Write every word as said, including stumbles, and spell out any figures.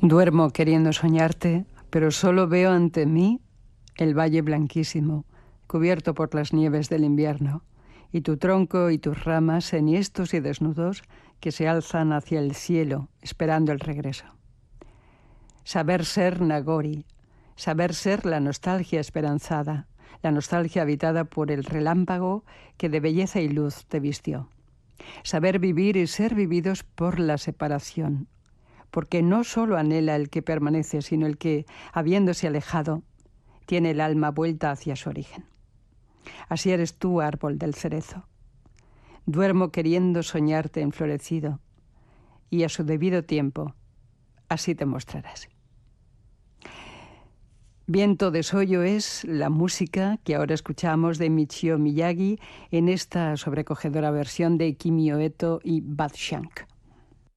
Duermo queriendo soñarte, pero solo veo ante mí el valle blanquísimo, cubierto por las nieves del invierno, y tu tronco y tus ramas enhiestos y desnudos que se alzan hacia el cielo, esperando el regreso. Saber ser Nagori, saber ser la nostalgia esperanzada, la nostalgia habitada por el relámpago que de belleza y luz te vistió. Saber vivir y ser vividos por la separación, porque no solo anhela el que permanece, sino el que, habiéndose alejado, tiene el alma vuelta hacia su origen. Así eres tú, árbol del cerezo. Duermo queriendo soñarte enflorecido, y a su debido tiempo, así te mostrarás. Viento de Soyo es la música que ahora escuchamos de Michio Miyagi en esta sobrecogedora versión de Kimi Ueto y Bud Shank.